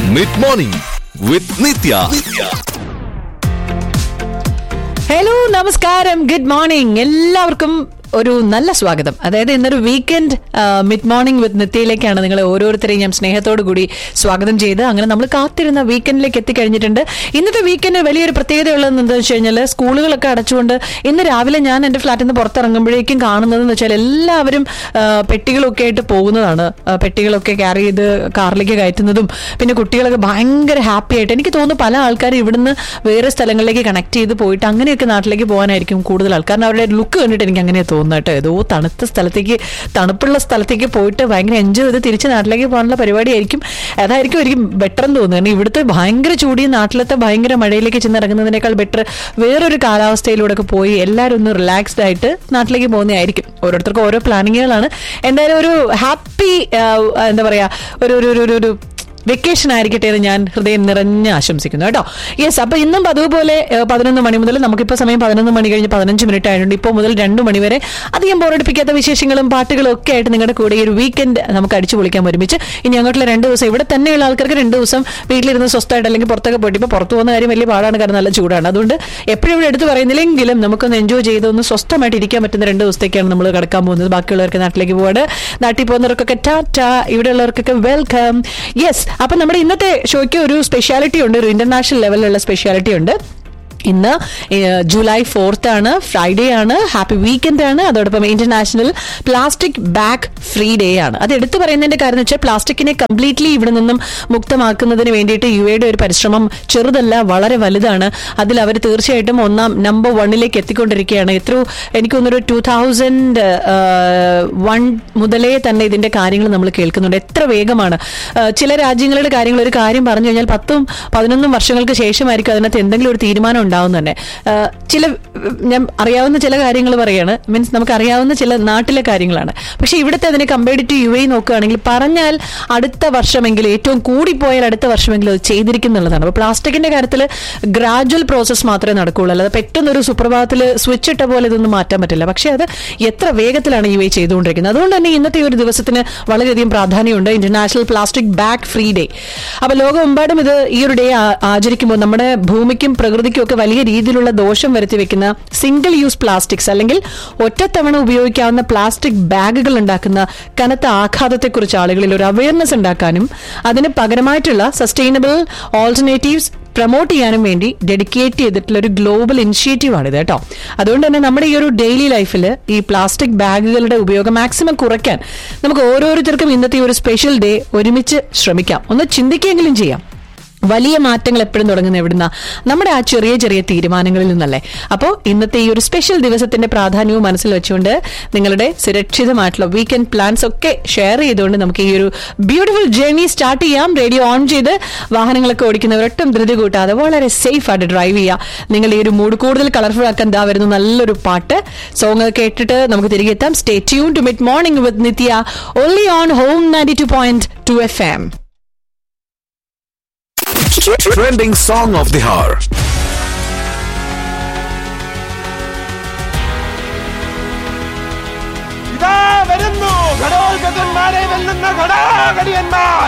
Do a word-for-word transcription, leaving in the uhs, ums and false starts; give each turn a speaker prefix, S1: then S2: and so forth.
S1: Mid Morning with Nitya.
S2: Hello, നമസ്കാരം, good morning. എല്ലാവർക്കും ഒരു നല്ല സ്വാഗതം. അതായത് ഇന്നൊരു വീക്കെൻഡ് മിഡ് മോർണിംഗ് വിത്ത് നിത്യയിലേക്കാണ് നിങ്ങളെ ഓരോരുത്തരെയും ഞാൻ സ്നേഹത്തോടു കൂടി സ്വാഗതം ചെയ്ത് അങ്ങനെ നമ്മൾ കാത്തിരുന്ന വീക്കെൻഡിലേക്ക് എത്തിക്കഴിഞ്ഞിട്ടുണ്ട്. ഇന്നത്തെ വീക്കെൻഡ് വലിയൊരു പ്രത്യേകത ഉള്ളതെന്ന് എന്താ വെച്ച് കഴിഞ്ഞാൽ സ്കൂളുകളൊക്കെ അടച്ചുകൊണ്ട് ഇന്ന് രാവിലെ ഞാൻ എൻ്റെ ഫ്ലാറ്റിൽ നിന്ന് പുറത്തിറങ്ങുമ്പോഴേക്കും കാണുന്നതെന്ന് വെച്ചാൽ എല്ലാവരും പെട്ടികളൊക്കെ ആയിട്ട് പോകുന്നതാണ്. പെട്ടികളൊക്കെ ക്യാരി ചെയ്ത് കാറിലേക്ക് കയറ്റുന്നതും പിന്നെ കുട്ടികളൊക്കെ ഭയങ്കര ഹാപ്പി ആയിട്ട്, എനിക്ക് തോന്നുന്നു പല ആൾക്കാരും ഇവിടുന്ന് വേറെ സ്ഥലങ്ങളിലേക്ക് കണക്ട് ചെയ്ത് പോയിട്ട് അങ്ങനെയൊക്കെ നാട്ടിലേക്ക് പോകാനായിരിക്കും കൂടുതൽ ആൾക്കാർ. അവരുടെ ലുക്ക് കണ്ടിട്ട് എനിക്ക് അങ്ങനെ തോന്നുന്നു കേട്ടോ. ഏതോ തണുത്ത സ്ഥലത്തേക്ക്, തണുപ്പുള്ള സ്ഥലത്തേക്ക് പോയിട്ട് ഭയങ്കര എൻജോയ് ചെയ്ത് തിരിച്ച് നാട്ടിലേക്ക് പോകാനുള്ള പരിപാടിയായിരിക്കും. അതായിരിക്കും എനിക്ക് ബെറ്റർ എന്ന് തോന്നുന്നു. കാരണം ഇവിടുത്തെ ഭയങ്കര ചൂടി നാട്ടിലത്തെ ഭയങ്കര മഴയിലേക്ക് ചെന്നിറങ്ങുന്നതിനേക്കാൾ ബെറ്റർ വേറൊരു കാലാവസ്ഥയിലൂടെ ഒക്കെ പോയി എല്ലാവരും ഒന്ന് റിലാക്സ്ഡ് ആയിട്ട് നാട്ടിലേക്ക് പോകുന്നതായിരിക്കും. ഓരോരുത്തർക്കും ഓരോ പ്ലാനിങ്ങുകളാണ്. എന്തായാലും ഒരു ഹാപ്പി എന്താ പറയാ ഒരു ഒരു ഒരു ഒരു വെക്കേഷൻ ആയിരിക്കട്ടെ എന്ന് ഞാൻ ഹൃദയം നിറഞ്ഞ് ആശംസിക്കുന്നു കേട്ടോ. യെസ്, അപ്പൊ ഇന്നും അതുപോലെ പതിനൊന്ന് മണി മുതൽ, നമുക്കിപ്പോൾ സമയം പതിനൊന്ന് മണി കഴിഞ്ഞ് പതിനഞ്ച് മിനിറ്റ് ആയതുകൊണ്ട് ഇപ്പോൾ മുതൽ രണ്ടു മണി വരെ അധികം ബോറടിപ്പിക്കാത്ത വിശേഷങ്ങളും പാട്ടുകളും ഒക്കെ ആയിട്ട് നിങ്ങളുടെ കൂടെ ഈ ഒരു വീക്കെൻഡ് നമുക്ക് അടിച്ചു പൊളിക്കാൻ ഒരുമിച്ച്. ഇനി അങ്ങോട്ടുള്ള രണ്ട് ദിവസം ഇവിടെ തന്നെയുള്ള ആൾക്കാർക്ക് രണ്ട് ദിവസം വീട്ടിലിരുന്ന് സ്വസ്ഥമായിട്ട് അല്ലെങ്കിൽ പുറത്തൊക്കെ പോയിട്ട്, ഇപ്പോൾ പുറത്ത് പോകുന്ന കാര്യം വലിയ പാടാണ്, കാരണം നല്ല ചൂടാണ്. അതുകൊണ്ട് എപ്പോഴും ഇവിടെ എടുത്ത് പറയുന്നില്ലെങ്കിലും നമുക്കൊന്ന് എൻജോയ് ചെയ്ത് ഒന്ന് സ്വസ്ഥമായിട്ട് ഇരിക്കാൻ പറ്റുന്ന രണ്ട് ദിവസത്തേക്കാണ് നമ്മൾ കിടക്കാൻ പോകുന്നത്. ബാക്കിയുള്ളവർക്ക് നാട്ടിലേക്ക് പോവാട്, നാട്ടിൽ പോകുന്നവർക്കൊക്കെ ടാറ്റ, ഇവിടെ ഉള്ളവർക്കൊക്കെ വെൽക്കം. യെസ്, അപ്പൊ നമ്മുടെ ഇന്നത്തെ ഷോയ്ക്ക് ഒരു സ്പെഷ്യാലിറ്റി ഉണ്ട്, ഒരു ഇന്റർനാഷണൽ ലെവലിലുള്ള സ്പെഷ്യാലിറ്റി ഉണ്ട്. ഇന്ന് ജൂലൈ ഫോർത്ത് ആണ്, ഫ്രൈഡേ ആണ്, ഹാപ്പി വീക്കെൻഡ് ആണ്. അതോടൊപ്പം international plastic bag free day ആണ്. അത് എടുത്തു പറയുന്നതിന്റെ കാര്യം എന്ന് വെച്ചാൽ പ്ലാസ്റ്റിക്കിനെ കംപ്ലീറ്റ്ലി ഇവിടെ നിന്നും മുക്തമാക്കുന്നതിന് വേണ്ടിയിട്ട് യു എയുടെ ഒരു പരിശ്രമം ചെറുതല്ല, വളരെ വലുതാണ്. അതിൽ അവർ തീർച്ചയായിട്ടും ഒന്നാം നമ്പർ വണ്ണിലേക്ക് എത്തിക്കൊണ്ടിരിക്കുകയാണ്. എത്രയോ എനിക്ക് തോന്നുന്നൊരു ടൂ തൗസൻഡ് വൺ മുതലേ തന്നെ ഇതിന്റെ കാര്യങ്ങൾ നമ്മൾ കേൾക്കുന്നുണ്ട്. എത്ര വേഗമാണ് ചില രാജ്യങ്ങളുടെ കാര്യങ്ങൾ. ഒരു കാര്യം പറഞ്ഞു കഴിഞ്ഞാൽ പത്തും പതിനൊന്നും വർഷങ്ങൾക്ക് ശേഷമായിരിക്കും അതിനകത്ത് എന്തെങ്കിലും ഒരു തീരുമാനം ഉണ്ടാവും തന്നെ. ചില ഞാൻ അറിയാവുന്ന ചില കാര്യങ്ങൾ പറയാണ്, മീൻസ് നമുക്ക് അറിയാവുന്ന ചില നാട്ടിലെ കാര്യങ്ങളാണ്. പക്ഷെ ഇവിടുത്തെ അതിനെ കമ്പയർഡ് ടു യു എ നോക്കുകയാണെങ്കിൽ പറഞ്ഞാൽ അടുത്ത വർഷമെങ്കിലും, ഏറ്റവും കൂടിപ്പോയാൽ അടുത്ത വർഷമെങ്കിലും അത് ചെയ്തിരിക്കുന്നുള്ളതാണ്. അപ്പോൾ പ്ലാസ്റ്റിക്കിന്റെ കാര്യത്തിൽ ഗ്രാജുവൽ പ്രോസസ് മാത്രമേ നടക്കുകയുള്ളൂ, അല്ലാതെ പെട്ടെന്നൊരു സുപ്രഭാതത്തിൽ സ്വിച്ച് ഇട്ട പോലെ ഇതൊന്നും മാറ്റാൻ പറ്റില്ല. പക്ഷെ അത് എത്ര വേഗത്തിലാണ് യു എ ചെയ്തുകൊണ്ടിരിക്കുന്നത്. അതുകൊണ്ട് തന്നെ ഇന്നത്തെ ഒരു ദിവസത്തിന് വളരെയധികം പ്രാധാന്യമുണ്ട്, international plastic bag free day. അപ്പൊ ലോകമെമ്പാടും ഇത് ഈ ഒരു ഡേ ആചരിക്കുമ്പോൾ നമ്മുടെ ഭൂമിക്കും പ്രകൃതിക്കും ഒക്കെ വലിയ രീതിയിലുള്ള ദോഷം വരുത്തി വെക്കുന്ന സിംഗിൾ യൂസ് പ്ലാസ്റ്റിക്സ് അല്ലെങ്കിൽ ഒറ്റത്തവണ ഉപയോഗിക്കാവുന്ന പ്ലാസ്റ്റിക് ബാഗുകൾ ഉണ്ടാക്കുന്ന കനത്ത ആഘാതത്തെക്കുറിച്ച് ആളുകളിൽ ഒരു അവയർനെസ് ഉണ്ടാക്കാനും അതിന് പകരമായിട്ടുള്ള സസ്റ്റൈനബിൾ ഓൾട്ടർനേറ്റീവ്സ് പ്രൊമോട്ട് ചെയ്യാനും വേണ്ടി ഡെഡിക്കേറ്റ് ചെയ്തിട്ടുള്ള ഒരു ഗ്ലോബൽ ഇനിഷ്യേറ്റീവ് ആണിത് കേട്ടോ. അതുകൊണ്ട് തന്നെ നമ്മുടെ ഈ ഒരു ഡെയിലി ലൈഫിൽ ഈ പ്ലാസ്റ്റിക് ബാഗുകളുടെ ഉപയോഗം മാക്സിമം കുറയ്ക്കാൻ നമുക്ക് ഓരോരുത്തർക്കും ഇന്നത്തെ ഒരു സ്പെഷ്യൽ ഡേ ഒരുമിച്ച് ശ്രമിക്കാം, ഒന്ന് ചിന്തിക്കുകയെങ്കിലും ചെയ്യാം. വലിയ മാറ്റങ്ങൾ എപ്പോഴും തുടങ്ങുന്ന എവിടുന്ന നമ്മുടെ ആ ചെറിയ ചെറിയ തീരുമാനങ്ങളിൽ നിന്നല്ലേ. അപ്പോൾ ഇന്നത്തെ ഈ ഒരു സ്പെഷ്യൽ ദിവസത്തിന്റെ പ്രാധാന്യവും മനസ്സിൽ വെച്ചുകൊണ്ട് നിങ്ങളുടെ സുരക്ഷിതമായിട്ടുള്ള വീക്കെൻഡ് പ്ലാൻസ് ഒക്കെ ഷെയർ ചെയ്തുകൊണ്ട് നമുക്ക് ഈ ഒരു ബ്യൂട്ടിഫുൾ ജേർണി സ്റ്റാർട്ട് ചെയ്യാം. റേഡിയോ ഓൺ ചെയ്ത് വാഹനങ്ങളൊക്കെ ഓടിക്കുന്നവരൊട്ടും ധൃതി കൂട്ടാതെ വളരെ സേഫ് ആയിട്ട് ഡ്രൈവ് ചെയ്യാം. നിങ്ങൾ ഈ ഒരു മൂഡ് കൂടുതൽ കളർഫുൾ ആക്കാൻ എന്താ വരുന്നു നല്ലൊരു പാട്ട് സോങ് കേട്ടിട്ട് നമുക്ക് തിരികെ എത്താം. Stay tune to mid morning with Nithya, only on home ninety two point two F M.
S1: Trending song of the hour.
S3: ഇതാ വരുന്നു ഘടോത്കചന്മാരെ വെല്ലുന്ന ഘടാഘടിയന്മാർ.